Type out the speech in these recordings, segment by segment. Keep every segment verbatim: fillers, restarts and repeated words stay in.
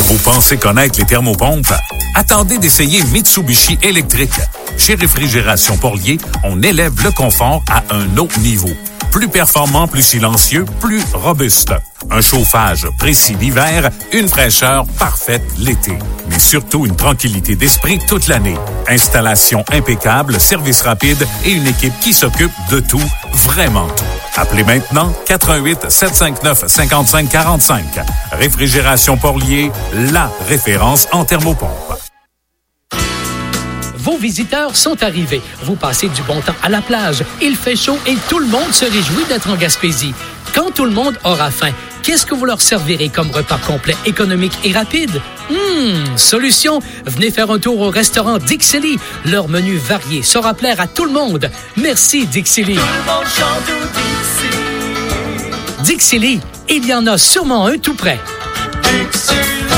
Vous pensez connaître les thermopompes? Attendez d'essayer Mitsubishi électrique. Chez Réfrigération Porlier, on élève le confort à un autre niveau. Plus performant, plus silencieux, plus robuste. Un chauffage précis l'hiver, une fraîcheur parfaite l'été. Mais surtout une tranquillité d'esprit toute l'année. Installation impeccable, service rapide et une équipe qui s'occupe de tout, vraiment tout. Appelez maintenant quatre un huit, sept cinq neuf, cinq cinq quatre cinq. Réfrigération Porlier, la référence en thermopompe. Vos visiteurs sont arrivés. Vous passez du bon temps à la plage. Il fait chaud et tout le monde se réjouit d'être en Gaspésie. Quand tout le monde aura faim, qu'est-ce que vous leur servirez comme repas complet, économique et rapide? Hum, solution! Venez faire un tour au restaurant Dixili. Leur menu varié saura plaire à tout le monde. Merci, Dixili. Tout le monde chante au Dixili. Dixili, il y en a sûrement un tout près. Dixili.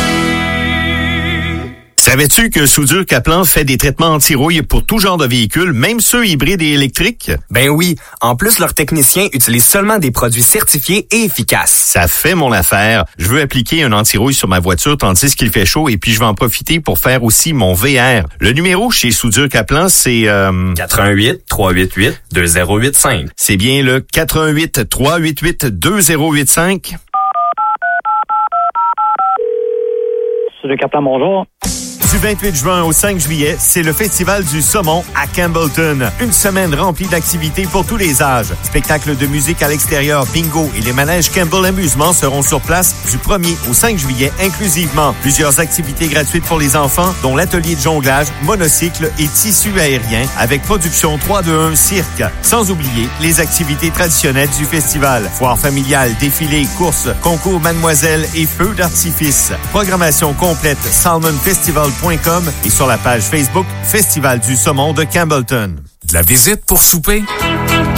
Savais-tu que Soudure Kaplan fait des traitements anti-rouille pour tout genre de véhicules, même ceux hybrides et électriques? Ben oui. En plus, leurs techniciens utilisent seulement des produits certifiés et efficaces. Ça fait mon affaire. Je veux appliquer un anti-rouille sur ma voiture tandis qu'il fait chaud et puis je vais en profiter pour faire aussi mon V R. Le numéro chez Soudure Kaplan, c'est... Euh... quatre un huit, trois huit huit, deux zéro huit cinq. C'est bien le quatre un huit, trois huit huit, deux zéro huit cinq. Soudure Kaplan, bonjour. Du vingt-huit juin au cinq juillet, c'est le Festival du Saumon à Campbellton. Une semaine remplie d'activités pour tous les âges. Spectacles de musique à l'extérieur, bingo et les manèges Campbell Amusement seront sur place du premier au cinq juillet inclusivement. Plusieurs activités gratuites pour les enfants, dont l'atelier de jonglage, monocycle et tissu aérien avec production trois deux un cirque. Sans oublier les activités traditionnelles du festival. Foire familiale, défilés, courses, concours mademoiselle et feux d'artifice. Programmation complète salmon festival point com et sur la page Facebook Festival du Saumon de Campbellton. De la visite pour souper?